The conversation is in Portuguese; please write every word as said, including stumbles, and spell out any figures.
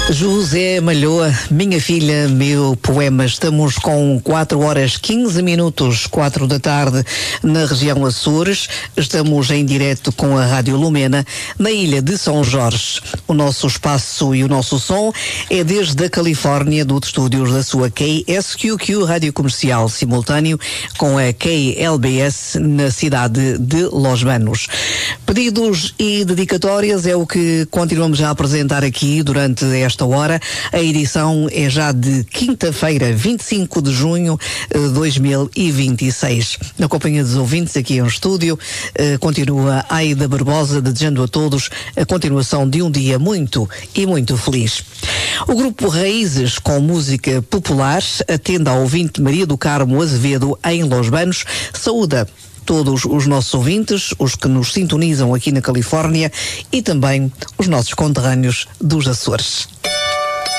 José Malhoa, minha filha, meu poema. Estamos com quatro horas quinze minutos, quatro da tarde, na região Açores. Estamos em direto com a Rádio Lumena, na ilha de São Jorge. O nosso espaço e o nosso som é desde a Califórnia, dos estúdios da sua K S Q Q Rádio Comercial, simultâneo com a K L B S na cidade de Los Banos. Pedidos e dedicatórias é o que continuamos a apresentar aqui durante esta hora. A edição é já de quinta-feira, vinte e cinco de junho de dois mil e vinte e seis. Na companhia dos ouvintes aqui em estúdio, eh, continua Aida Barbosa, desejando a todos a continuação de um dia muito e muito feliz. O grupo Raízes, com música popular, atende ao ouvinte Maria do Carmo Azevedo, em Los Banos, saúda todos os nossos ouvintes, os que nos sintonizam aqui na Califórnia e também os nossos conterrâneos dos Açores.